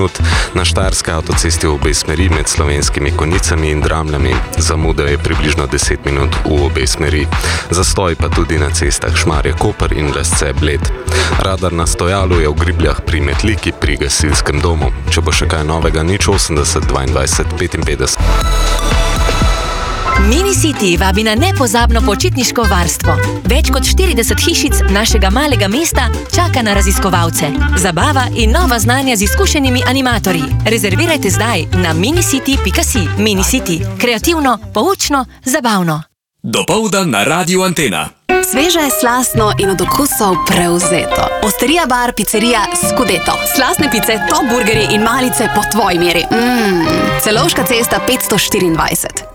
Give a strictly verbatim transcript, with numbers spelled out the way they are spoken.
Na štajerski avtocesti v obe smeri med Slovenskimi Konjicami in Dramljami. Zamuda je približno deset minut v obe smeri. Zastoj pa tudi na cestah Šmarje-Koper in Lesce-Bled. Radar na stojalu je v Gribljah pri Metliki pri gasilskem domu. Če bo še kaj novega, nič osemdeset dvaindvajset petinpetdeset. Mini-City vabi na nepozabno počitniško varstvo. Več kot štirideset hišic našega malega mesta čaka na raziskovalce. Zabava in nova znanja z izkušenimi animatorji. Rezervirajte zdaj na minicity pika si. Mini-City. Kreativno, poučno, zabavno. Dopoldan na Radiu Antena. Sveže, slastno in od okusov prevzeto. Osterija bar, pizzerija Scudetto. Slastne pice, top burgeri in malice po tvoji meri. Mmm, Celovška cesta petsto štiriindvajset.